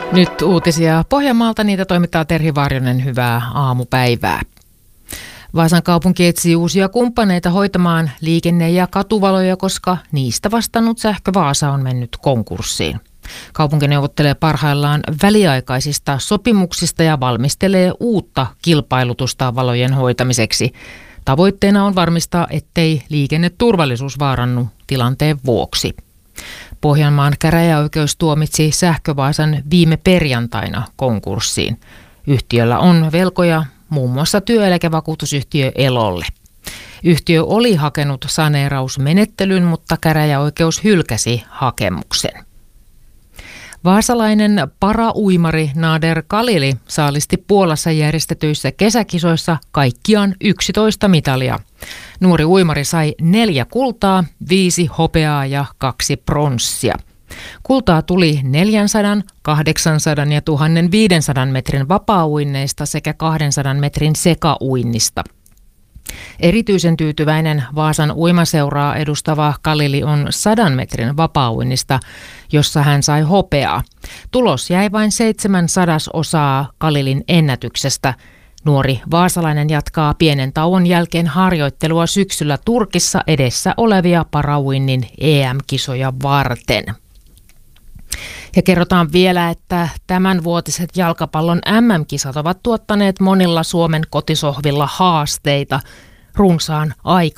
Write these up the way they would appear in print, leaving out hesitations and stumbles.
Nyt uutisia Pohjanmaalta, niitä toimittaa Terhi Varjonen, hyvää aamupäivää. Vaasan kaupunki etsii uusia kumppaneita hoitamaan liikenne- ja katuvaloja, koska niistä vastannut Sähkö Vaasa on mennyt konkurssiin. Kaupunki neuvottelee parhaillaan väliaikaisista sopimuksista ja valmistelee uutta kilpailutusta valojen hoitamiseksi. Tavoitteena on varmistaa, ettei liikenneturvallisuus vaarannu tilanteen vuoksi. Pohjanmaan käräjäoikeus tuomitsi Sähkö Vaasan viime perjantaina konkurssiin. Yhtiöllä on velkoja muun muassa työeläkevakuutusyhtiö Elolle. Yhtiö oli hakenut saneerausmenettelyn, mutta käräjäoikeus hylkäsi hakemuksen. Vaasalainen parauimari Nader Khalili saalisti Puolassa järjestetyissä kesäkisoissa kaikkiaan 11 mitalia. Nuori uimari sai 4 kultaa, 5 hopeaa ja 2 pronssia. Kultaa tuli 400, 800 ja 1500 metrin vapaa-uinneista sekä 200 metrin sekauinnista. Erityisen tyytyväinen Vaasan uimaseuraa edustava Khalili on 100 metrin vapaa-uinnista, jossa hän sai hopeaa. Tulos jäi vain 7/100 Khalilin ennätyksestä. Nuori vaasalainen jatkaa pienen tauon jälkeen harjoittelua syksyllä Turkissa edessä olevia parauinnin EM-kisoja varten. Ja kerrotaan vielä, että tämänvuotiset jalkapallon MM-kisat ovat tuottaneet monilla Suomen kotisohvilla haasteita runsaan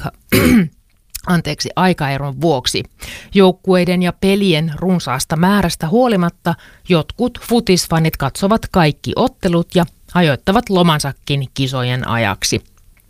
aikaeron vuoksi. Joukkueiden ja pelien runsaasta määrästä huolimatta jotkut futisfanit katsovat kaikki ottelut ja ajoittavat lomansakin kisojen ajaksi.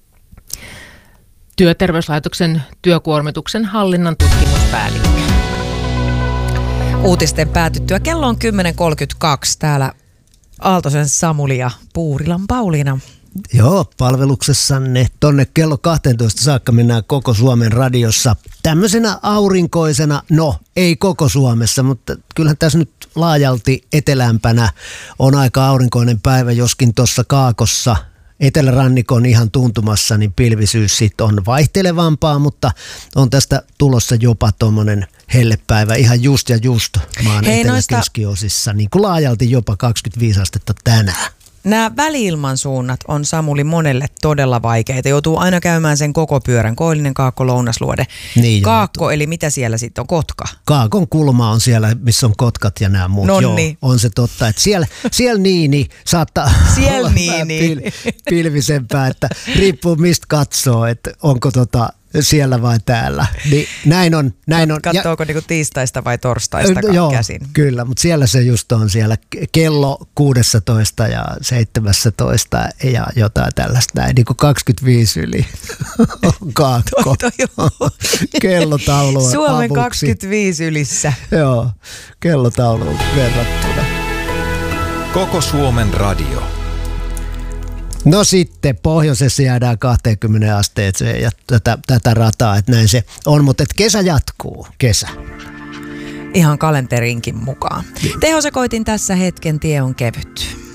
Työterveyslaitoksen työkuormituksen hallinnan tutkimuspäällikkö. Uutisten päätyttyä kello on 10.32 täällä Aaltosen Samuli ja Puurilan Pauliina. Joo, palveluksessanne tonne kello 12 saakka mennään koko Suomen radiossa. Tämmöisenä aurinkoisena, no ei koko Suomessa, mutta kyllähän tässä nyt laajalti etelämpänä on aika aurinkoinen päivä, joskin tuossa Kaakossa etelärannikon ihan tuntumassa, niin pilvisyys sit on vaihtelevampaa, mutta on tästä tulossa jopa tuommoinen hellepäivä ihan just maan etelä-keskiosissa, niin kuin laajalti jopa 25 astetta tänään. Nämä väli-ilmansuunnat on Samuli monelle todella vaikeita. Joutuu aina käymään sen koko pyörän. Koillinen, Kaakko, Lounasluode. Niin Kaakko, eli mitä siellä sitten on? Kotka? Kaakon kulma on siellä, missä on kotkat ja nämä muut. Nonni. Joo, on se totta. Että siellä niin saattaa olla pilvisempää, että riippuu mistä katsoo, että onko siellä vai täällä. Niin näin on. Katsooko niinku tiistaista vai torstaista käsin? Kyllä, mutta siellä se just on siellä kello 16 ja 17 ja jotain tällaista näin, niin kuin 25 yli on Kaakko. Kellotaulu Suomen avuksi. 25 ylissä. Joo, kellotauluun verrattuna. Koko Suomen radio. No sitten pohjoisessa jäädään 20 asteeseen ja tätä rataa, että näin se on, mutta kesä jatkuu, kesä. Ihan kalenterinkin mukaan. Tehosekoitin tässä hetken, tie on kevyt.